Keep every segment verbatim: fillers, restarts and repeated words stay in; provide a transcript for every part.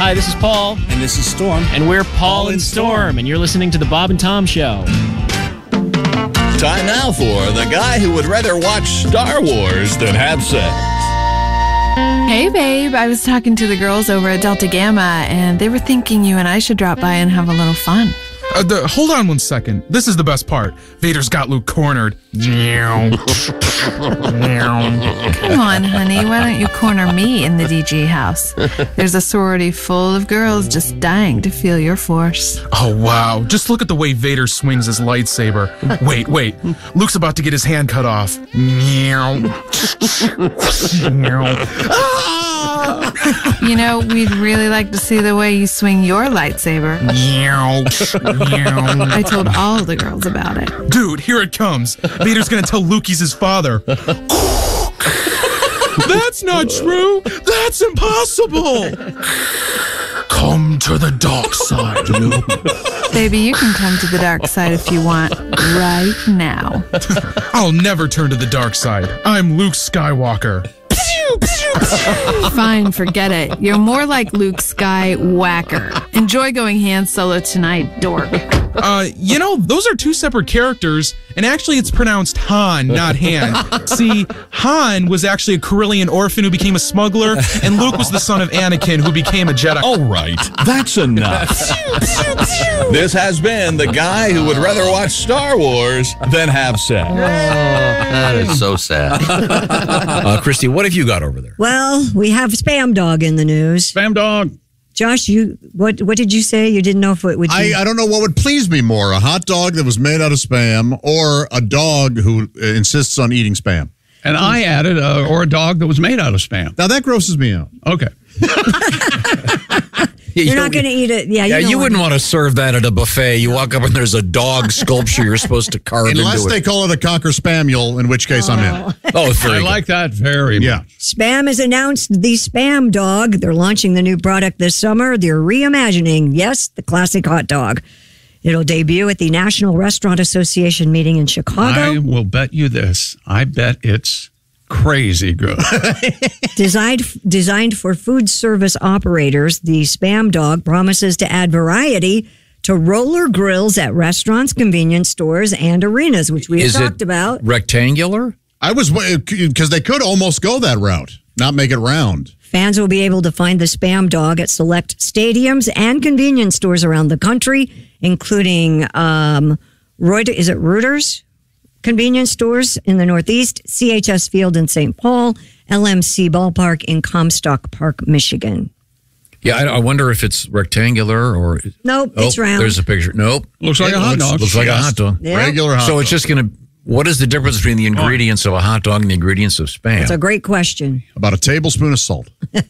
Hi, this is Paul. And this is Storm. And we're Paul, Paul and Storm, Storm, and you're listening to The Bob and Tom Show. Time now for the guy who would rather watch Star Wars than have sex. Hey, babe. I was talking to the girls over at Delta Gamma, and they were thinking you and I should drop by and have a little fun. Uh, the, hold on one second. This is the best part. Vader's got Luke cornered. Come on, honey. Why don't you corner me in the D G house? There's a sorority full of girls just dying to feel your force. Oh, wow. Just look at the way Vader swings his lightsaber. Wait, wait. Luke's about to get his hand cut off. You know, we'd really like to see the way you swing your lightsaber. I told all the girls about it. Dude, here it comes. Vader's gonna tell Luke he's his father. That's not true. That's impossible. Come to the dark side, Luke. Baby, you can come to the dark side if you want, right now. I'll never turn to the dark side. I'm Luke Skywalker. Fine, forget it. You're more like Luke Skywhacker. Enjoy going Han Solo tonight, dork. Uh, you know, those are two separate characters, and actually it's pronounced Han, not Han. See, Han was actually a Corellian orphan who became a smuggler, and Luke was the son of Anakin who became a Jedi. All right, that's enough. This has been the guy who would rather watch Star Wars than have sex. Oh, that is so sad. uh, Christy, what have you got over there? Well, we have Spam Dog in the news. Spam Dog. Josh, you what what did you say? You didn't know if it would. I, I don't know what would please me more: a hot dog that was made out of Spam, or a dog who uh, insists on eating Spam. And I added, uh, or a dog that was made out of Spam. Now that grosses me out. Okay. You're not going to eat it. Yeah, yeah. You, you wouldn't want to serve that at a buffet. You walk up and there's a dog sculpture you're supposed to carve into it. Unless they call it a Cocker Spaniel, in which case oh. I'm in. Oh, very I good. like that very yeah. much. Spam has announced the Spam Dog. They're launching the new product this summer. They're reimagining, yes, the classic hot dog. It'll debut at the National Restaurant Association meeting in Chicago. I will bet you this. I bet it's crazy good. Designed designed for food service operators, the Spam Dog promises to add variety to roller grills at restaurants, convenience stores, and arenas, which we have Is talked it about. Rectangular? I was because they could almost go that route, not make it round. Fans will be able to find the Spam Dog at select stadiums and convenience stores around the country, including um, Reuters, is it Reuters? Convenience stores in the Northeast, C H S Field in Saint Paul, L M C Ballpark in Comstock Park, Michigan. Yeah, I, I wonder if it's rectangular or... Nope, oh, it's round. There's a picture. Nope. Looks like it a hot looks, dog. Looks like a hot dog. Yeah. Regular hot so dog. it's just going to... What is the difference between the ingredients of a hot dog and the ingredients of Spam? That's a great question. About a tablespoon of salt.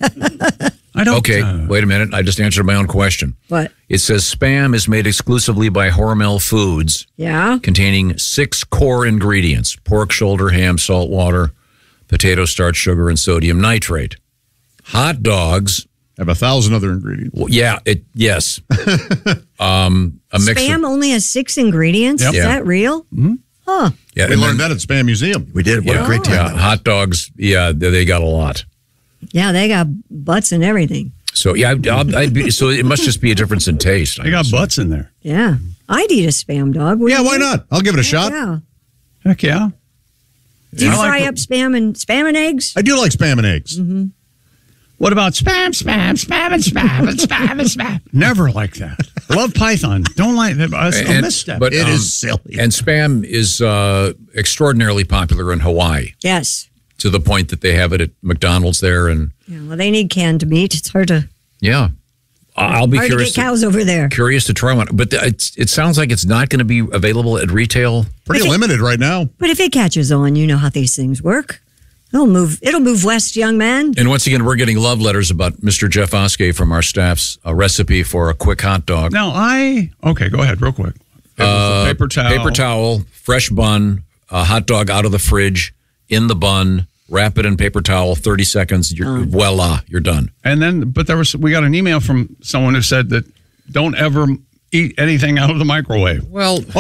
I don't. Okay, Uh, wait a minute. I just answered my own question. What? It says Spam is made exclusively by Hormel Foods, Yeah? containing six core ingredients: pork shoulder, ham, salt water, potato starch, sugar, and sodium nitrate. Hot dogs Have a thousand other ingredients. well, yeah, it yes. um, a mix Spam of, only has six ingredients? Yep. Is Yeah. that real? Mm-hmm. Huh. yeah, We and learned then- that at Spam Museum. We did. What Yeah. a great time. Yeah, hot dogs, yeah, they, they got a lot. Yeah, they got butts and everything. So yeah, I'll, I'd be, so it must just be a difference in taste. I They got guess. butts in there. Yeah. I'd eat a Spam Dog. Yeah, wouldn't why you? not? I'll give it a shot. Yeah. Heck yeah. Do you I like fry the- up Spam and Spam and eggs? I do like Spam and eggs. Mm-hmm. What about spam, spam, spam, and spam, and spam, and spam? Never like that. Love Python. Don't like that. It's a And- misstep. but, It um, is silly. And Spam is uh, extraordinarily popular in Hawaii Yes. to the point that they have it at McDonald's there. And Yeah, well, they need canned meat. It's hard to, yeah, I'll be hard to curious. get cows over there. Curious to try one, but it's, it sounds like it's not going to be available at retail. Pretty If it- limited right now. But if it catches on, you know how these things work. It'll move. It'll move west, young man. And once again, we're getting love letters about Mister Jeff Oskey from our staff's a recipe for a quick hot dog. Now, I... Okay, go ahead, real quick. It was a paper towel. Paper towel, fresh bun, a hot dog out of the fridge, in the bun, wrap it in paper towel, thirty seconds, you're, voila, you're done. And then, but there was, we got an email from someone who said that don't ever eat anything out of the microwave. Well,